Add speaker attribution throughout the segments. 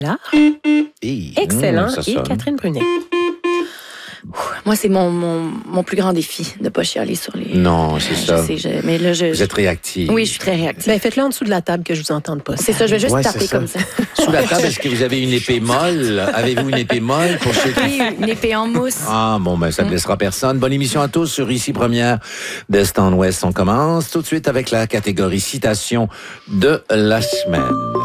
Speaker 1: Excellent. Et Catherine Brunet.
Speaker 2: Moi, c'est mon plus grand défi de ne pas chialer sur les...
Speaker 3: Non, c'est ça.
Speaker 2: Je sais, mais là,
Speaker 3: Vous êtes réactive.
Speaker 2: Oui, je suis très réactive.
Speaker 1: Ben, faites-le en dessous de la table que je vous entende pas.
Speaker 2: C'est ça, je vais juste taper comme ça.
Speaker 3: Sous la table, est-ce que vous avez une épée molle? Avez-vous une épée molle pour ceux qui...
Speaker 2: Oui, une épée en mousse.
Speaker 3: Ah, bon, ben, ça ne blessera personne. Bonne émission à tous sur Ici Première d'Est en Ouest. On commence tout de suite avec la catégorie citation de la semaine.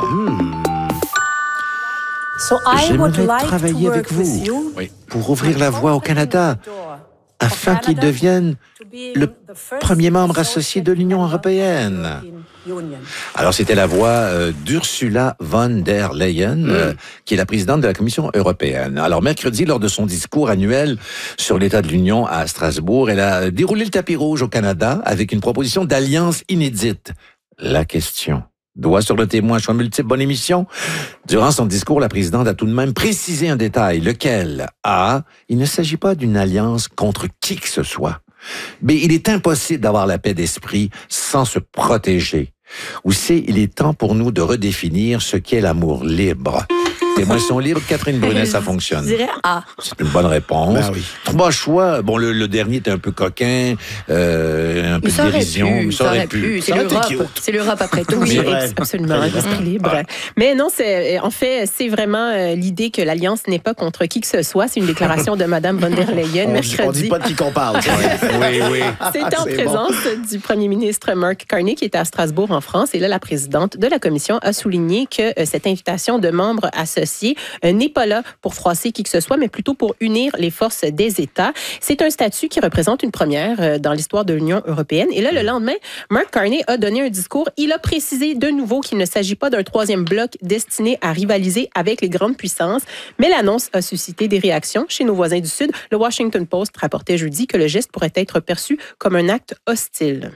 Speaker 3: J'aimerais travailler avec vous pour ouvrir la voie au Canada afin qu'il devienne le premier membre associé de l'Union européenne. Alors, c'était la voix d'Ursula von der Leyen, qui est la présidente de la Commission européenne. Alors, mercredi, lors de son discours annuel sur l'état de l'Union à Strasbourg, elle a déroulé le tapis rouge au Canada avec une proposition d'alliance inédite. La question... Doigt sur le témoin, choix multiple, bonne émission. Durant son discours, la présidente a tout de même précisé un détail, lequel? A, il ne s'agit pas d'une alliance contre qui que ce soit. B, il est impossible d'avoir la paix d'esprit sans se protéger. Ou C, il est temps pour nous de redéfinir ce qu'est l'amour libre. Témoins sont libres. Catherine Brunet, ça fonctionne.
Speaker 2: Je dirais A.
Speaker 3: C'est une bonne réponse.
Speaker 4: Ben oui.
Speaker 3: 3 choix. Bon, le dernier était un peu coquin, un peu de dérision.
Speaker 2: Mais ça aurait pu. C'est l'Europe. C'est l'Europe après tout.
Speaker 1: Oui,
Speaker 4: vrai.
Speaker 1: absolument, esprit libre. Ouais. Mais non, en fait, c'est vraiment l'idée que l'Alliance n'est pas contre qui que ce soit. C'est une déclaration de Mme von der Leyen mercredi.
Speaker 4: On dit pas de qui qu'on parle.
Speaker 3: Oui.
Speaker 1: C'était en présence du premier ministre Mark Carney qui était à Strasbourg en France. Et là, la présidente de la Commission a souligné que cette invitation de membres associés n'est pas là pour froisser qui que ce soit, mais plutôt pour unir les forces des États. C'est un statut qui représente une première dans l'histoire de l'Union européenne. Et là, le lendemain, Mark Carney a donné un discours. Il a précisé de nouveau qu'il ne s'agit pas d'un troisième bloc destiné à rivaliser avec les grandes puissances. Mais l'annonce a suscité des réactions chez nos voisins du Sud. Le Washington Post rapportait jeudi que le geste pourrait être perçu comme un acte hostile.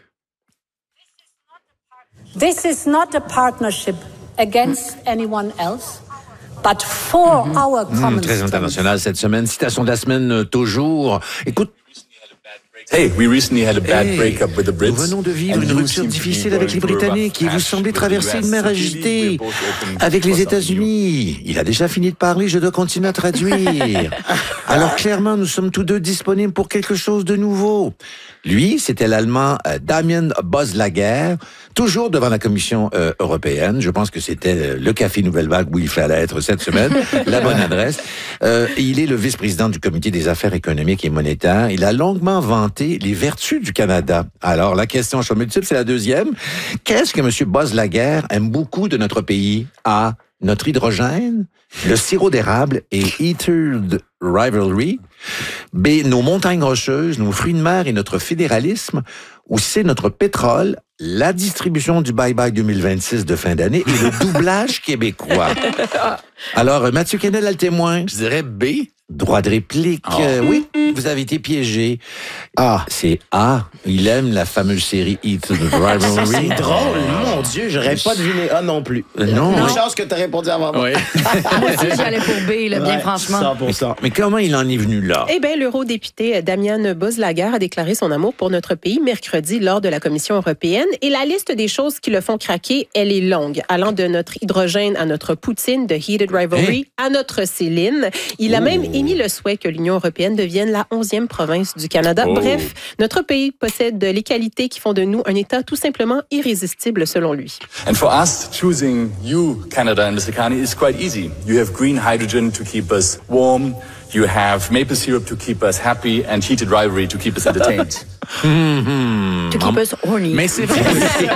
Speaker 5: This is not a partnership against anyone else. But for our common
Speaker 3: très international cette semaine. Citation de la semaine, toujours. Écoute.
Speaker 6: Hey, we recently had a bad breakup with the Brits.
Speaker 3: Nous venons de vivre une rupture difficile avec les Britanniques et vous semblez traverser une mer agitée avec les États-Unis. Il a déjà fini de parler, je dois continuer à traduire. Alors clairement, nous sommes tous deux disponibles pour quelque chose de nouveau. Lui, c'était l'Allemand Damien Boslager, toujours devant la Commission européenne. Je pense que c'était le Café Nouvelle Vague où il fallait être cette semaine, la bonne adresse. Il est le vice-président du Comité des affaires économiques et monétaires. Il a longuement vanté les vertus du Canada. Alors, la question choix multiple, c'est la deuxième. Qu'est-ce que M. Boslager aime beaucoup de notre pays? A, notre hydrogène, le sirop d'érable et Eatered Rivalry. B, nos montagnes rocheuses, nos fruits de mer et notre fédéralisme. Ou C, notre pétrole, la distribution du Bye-Bye 2026 de fin d'année et le doublage québécois. Alors, Mathieu Kennel a le témoin.
Speaker 6: Je dirais B.
Speaker 3: Droit de réplique. Oui, vous avez été piégé.
Speaker 4: Ah.
Speaker 3: C'est A. Il aime la fameuse série Eat the Rivalry.
Speaker 4: C'est drôle, mon Dieu, j'aurais pas deviné A non plus.
Speaker 3: Non.
Speaker 4: Une chance que tu as répondu avant moi.
Speaker 6: Oui.
Speaker 2: Moi aussi, j'allais pour B, là, bien franchement.
Speaker 4: 100%.
Speaker 3: Mais comment il en est venu là?
Speaker 1: Eh bien, l'eurodéputé Damien Boslager a déclaré son amour pour notre pays mercredi lors de la Commission européenne. Et la liste des choses qui le font craquer, elle est longue. Allant de notre hydrogène à notre Poutine, de Heated Rivalry, à notre Céline. Il a même émis le souhait que l'Union européenne devienne la 11e province du Canada. Bref, notre pays possède les qualités qui font de nous un État tout simplement irrésistible selon lui.
Speaker 6: And for us, choosing you, Canada and Mr. Carney, is quite easy. You have green hydrogen to keep us warm. You have maple syrup to keep us happy and heated rivalry to keep us entertained.
Speaker 2: To keep us horny.
Speaker 6: Mais c'est vrai.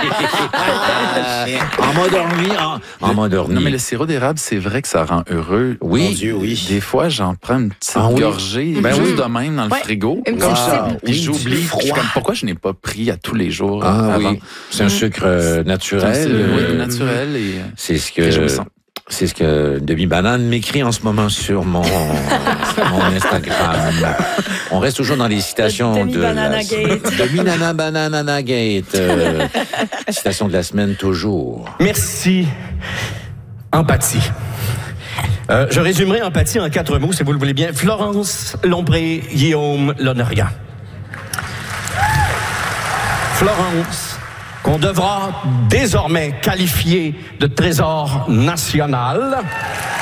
Speaker 3: En mode orni.
Speaker 7: Non, mais le sirop d'érable, c'est vrai que ça rend heureux.
Speaker 3: Oui.
Speaker 4: Mon Dieu, oui.
Speaker 7: Des fois, j'en prends une petite
Speaker 3: Ah oui?
Speaker 7: gorgée, juste de même dans le frigo.
Speaker 2: Une
Speaker 7: Comme
Speaker 2: petite
Speaker 7: ça.
Speaker 2: sip.
Speaker 7: Puis
Speaker 4: Oui,
Speaker 7: j'oublie.
Speaker 4: du
Speaker 7: Puis je suis
Speaker 4: froid.
Speaker 7: comme, pourquoi je n'ai pas pris à tous les jours
Speaker 3: Ah
Speaker 7: avant?
Speaker 3: oui. C'est un sucre
Speaker 7: C'est
Speaker 3: naturel.
Speaker 7: oui, naturel et
Speaker 3: C'est ce
Speaker 7: réjouissant.
Speaker 3: C'est ce que Demi Banane m'écrit en ce moment sur mon Instagram. On reste toujours dans les citations de
Speaker 2: Demi-banana gate.
Speaker 3: Demi-banana gate. Citation de la semaine toujours.
Speaker 8: Merci. Empathie. Je résumerai empathie en 4 mots, si vous le voulez bien. Florence Lompré, Guillaume Lonergan. Florence, qu'on devra désormais qualifier de trésor national.